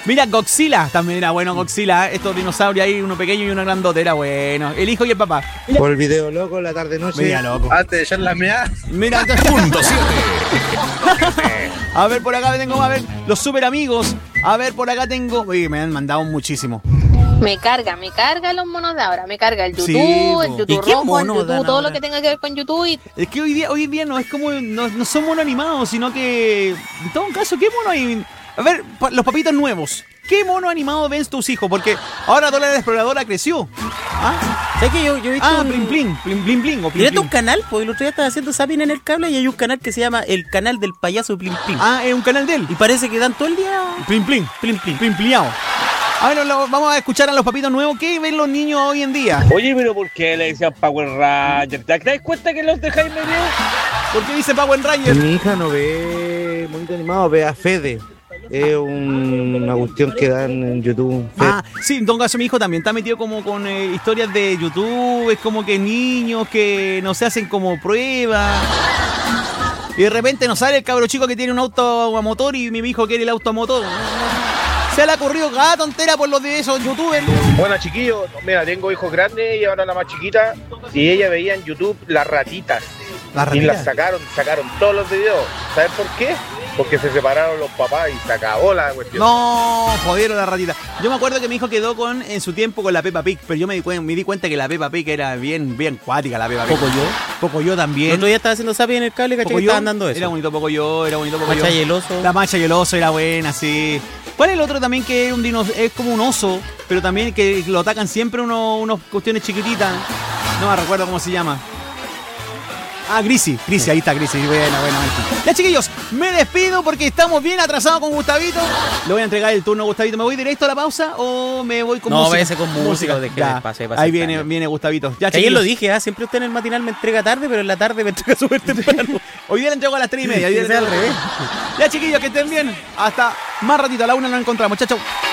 Mira, Godzilla también era bueno, Godzilla. Estos dinosaurios ahí, uno pequeño y uno grandote, era bueno. El hijo y el papá. Por el video loco, la tarde-noche. Mira, loco. Antes de echar la meada. Mira, Punto 7. a ver, por acá tengo, a ver, los super amigos. A ver, por acá tengo. Oye, me han mandado muchísimo. Me carga los monos de ahora. Me carga el YouTube, Sí, el po. YouTube ¿Y qué rojo, el mono YouTube, dan todo ahora? lo que tenga que ver con YouTube. Y Es que hoy en día no es como. No son monos animados, sino que. En todo caso, ¿qué mono hay? A ver, los papitos nuevos. ¿Qué mono animado ven tus hijos? Porque ahora Dora la Exploradora creció. ¿Ah? ¿Sabes que yo he visto Ah, un... Plin Plin. Plin Plin Plin. O Plin Mírate Plin. un canal, pues el otro día estaba haciendo zapping en el cable y hay un canal que se llama el canal del payaso Plin Plin. Ah, es un canal de él. Y parece que dan todo el día Plin Plin. Plin Plin. Plin Pliao. A ver, vamos a escuchar a los papitos nuevos. ¿Qué ven los niños hoy en día? Oye, pero ¿por qué le decían Power Ranger? ¿Te das cuenta que los dejáis medio? ¿Por qué dice Power Ranger? Mi hija no ve bonito animado, ve a Fede. Es una cuestión que dan en YouTube. Ah, sí, en todo caso mi hijo también está metido como con historias de YouTube, es como que niños que no se hacen como pruebas. Y de repente nos sale el cabro chico que tiene un auto a motor y mi hijo quiere el auto a motor. Se le ha ocurrido cada tontera por los de esos youtubers. Bueno, chiquillos, mira, tengo hijos grandes y ahora la más chiquita. Y ella veía en YouTube las ratitas. Las Y ratitas. las sacaron todos los videos. ¿Sabes por qué? Porque se separaron los papás y se acabó la cuestión. No, jodieron la ratita. Yo me acuerdo que mi hijo quedó en su tiempo con la Peppa Pig, pero yo me di cuenta que la Peppa Pig era bien cuática, la Peppa Pig. Pocoyo El también. otro día estaba haciendo zapping en el cable, ¿cachai? Que Pocoyo, estaban dando eso. Era bonito Pocoyo. Macha y el oso. La Macha y el oso era buena, sí. ¿Cuál es el otro también que es es como un oso, pero también que lo atacan siempre unos cuestiones chiquititas? No me recuerdo cómo se llama. Ah, Grisi, ahí está Grisi. Bueno. Ya, chiquillos, me despido porque estamos bien atrasados con Gustavito. Le voy a entregar el turno a Gustavito. ¿Me voy directo a la pausa o me voy con música? No, váyase con música, deje Ya, de pase ahí el cambio. viene Gustavito. Ya, Que ayer lo chiquillos. dije, siempre usted en el matinal me entrega tarde, pero en la tarde me entrega súper temprano. Hoy día le entrego a las 3:30. Hoy día le Que sea entrego- al revés. Ya, chiquillos, que estén bien. Hasta más ratito. A la 1 nos encontramos. Chao, chao.